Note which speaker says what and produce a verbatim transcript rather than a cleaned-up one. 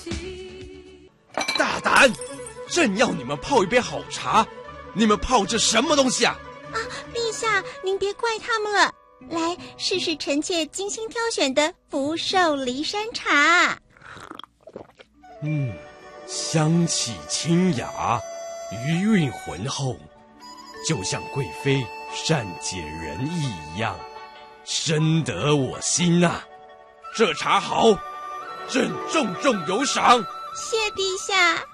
Speaker 1: 大胆！正要你们泡一杯好茶，你们泡这什么东西啊？
Speaker 2: 啊，陛下，您别怪他们了。来，试试臣妾精心挑选的福寿梨山茶。
Speaker 1: 嗯，香气清雅，余韵浑厚，就像贵妃善解人意一样，深得我心呐、啊。这茶好，朕重重有赏。
Speaker 2: 谢陛下。